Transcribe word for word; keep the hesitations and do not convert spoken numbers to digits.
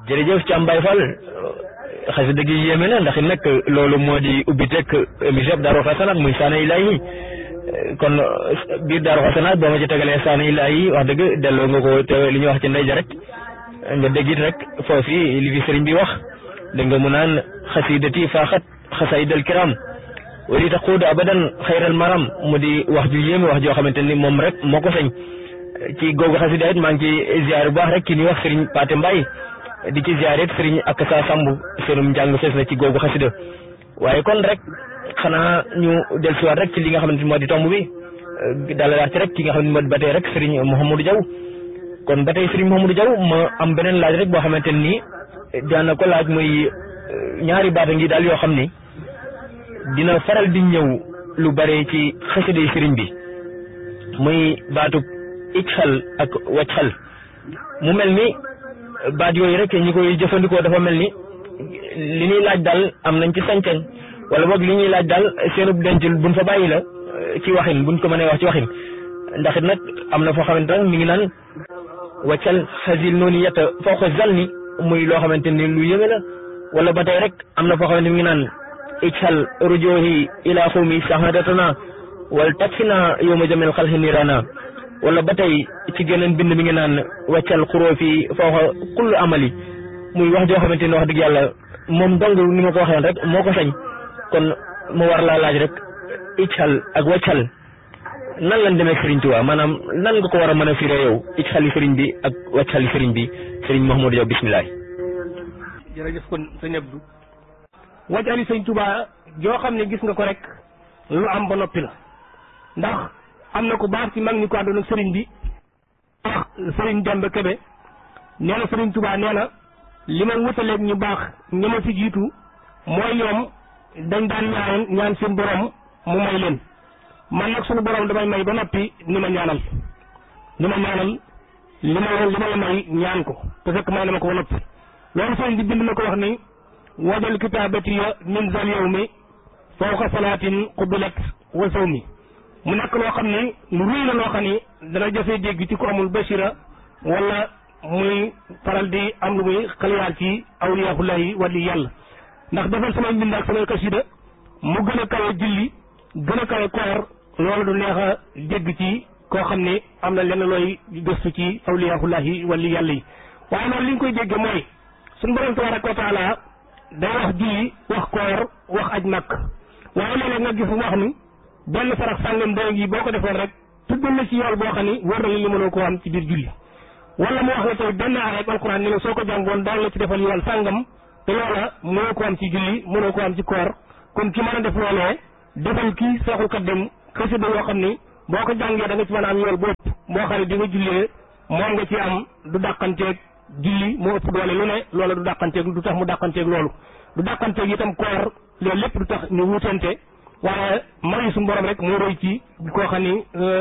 jërëjëf Thiam Baye Fall xasida gi yéeme na ndax nag loolu moo di ubbi teg émission Daaru Xasanaat muy Saana Ilaahi kon biir Daaru Xasanaat boo ma ci tegalee Saana Ilaahi wax dëgg delloo nga ko te li ñuy wax ci ndey ja rek nga dégg it rek foofu li fi sëriñ bi wax da nga mu naan xasidati faaxat xasaidal kiram wali taquudu abadan xayral maram mu di wax ju yéeme wax joo xamante ni moom rek moo ko sañ ci googu xasida it maa ngi ci ziar bu baax rek ki ñuy wax sëriñ Paate Mbaye di ci ziar it sëriñ ak sa sambu seenum njàng fees na ci googu xasida waaye kon rek xanaa ñu dellusiwaat rek ci li nga xamante ni moo di tomb bi dalalaat ci rek ki nga xam ne moo di ba tey rek sëriñ Mouhamadou Diaw kon ba tey sëriñ Mouhamadou Diaw ma am beneen laaj rek boo xamante ni daana ko laaj muy ñaari baata ngi daal yoo xam ni dina faral di ñëw lu bare ci xasida yi sëriñ bi muy baatub ijxal ak wajxal mu mel ni baat yooyu rek ñi koy jëfandikoo dafa mel ni li ñuy laaj daal am nañ ci sañ-sañ wala boog li ñuy laaj daal seenub denc buñ fa bàyyi la ci waxin buñ ko mënee wax ci waxin ndax it nag am na foo xamante ne mi ngi naan waccal xasil noonu yetta foo ko zal ni muy loo xamante ni lu yënga la wala ba tey rek am na foo xamante ni mi ngi naan ijxal rujohi ila xawmi sahadatana wal takfina yowma jamil xalxi nirana wala ba tey ci geneen bind mi ngi naan waccal xuroo fi fawxa kullu amali muy wax joo xamante ni wax dëgg yàlla moom dong ni ma ko waxee rek moo ko sañ kon mu war laa laaj rek ijxal ak waccal nan lañ demee Sëriñ Tuubaa maanaam nan nga ko war a mën a firee yow ijxali sëriñ bi ak wacxali sëriñ bi sëriñ Mouhamadou Diaw bisimilah. jërëjëf kon sëñ Abdou wacxali Sëriñ Tuubaa joo xam ne gis nga ko rek lu am ba noppi la ndax am na ko baax ci mag ñi ko àndoon ak sëriñ bi wax sëriñ Demba Kebe nee na Sëriñ Tuubaa nee na li ma wutaleeg ñu baax ñi ma fi jiitu mooy ñoom dañ daan ñaan ñaan seen borom mu may leen man nag suñu borom damay may ba noppi ni ma ñaanal ni ma ñaanal li ma li ma la may ñaan ko te fekk may na ma ko ba noppi loolu sëriñ bi bind na ko wax ni wajal kitaabati ya min zal yawmi fawqa salaatin qubilat wa sawmi mu nekk loo xam ni lu ruy la loo xam ni dana jafe dégg ci ko amul basira wala muy faral di am lu muy xaliyaal ci awliyaahullahi wali yàlla ndax defal samay mbind ak samay kasida mu gën a kawe julli gën a kawe koor loolu du neex a dégg ci koo xam ne am na lenn looy gëstu ci awliyaahullahi wali yàlla yi waaye loolu li ñu koy dégge mooy suñu borom tabaraka wa taala day wax julli wax koor wax aj màkk waaye léeg-léeg nga gis mu wax ni benn sarax sàngam doy gi boo ko defoon rek tuddal na ci yool boo xam ni war na li mënoo koo am ci biir julli wala mu wax la tey benn aaya alquran ni la soo ko jàngoon daal la ci defal yool sàngam te loola mënoo ko am ci julli mënoo ko am ci koor kon ki mën a def loolee defal kii seexul kat dem xasida yoo xam ni boo ko jàngee da nga ci mën a am yool bopp moo xam ne di nga jullee moom nga ci am du dàqanteeg julli moo ëpp doole lu ne loola du dàqanteeg du tax mu dàqanteeg loolu du dàqanteeg itam koor loolu lépp du tax ñu wutante waaye may suñu borom rek moo roy ci koo xam ni